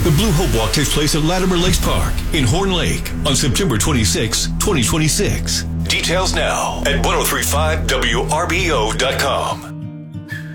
The Blue Hope Walk takes place at Latimer Lakes Park in Horn Lake on September 26, 2026. Details now at 1035WRBO.com.